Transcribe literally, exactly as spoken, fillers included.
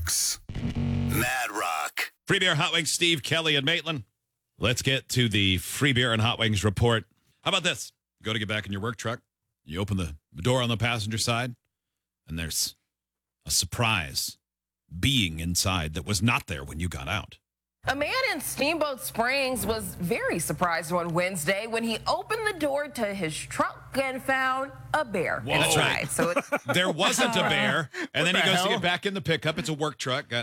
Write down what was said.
Rocks. Mad Rock. Free Beer Hot Wings, Steve, Kelly, and Maitland. Let's get to the Free Beer and Hot Wings report. How about this? You go to get back in your work truck. You open the door on the passenger side, and there's a surprise being inside that was not there when you got out. A man in Steamboat Springs was very surprised on Wednesday when he opened the door to his truck and found a bear Whoa. That's inside. right. So it's, There wasn't a bear. And then What he the goes to hell? get back in the pickup. It's a work truck. Got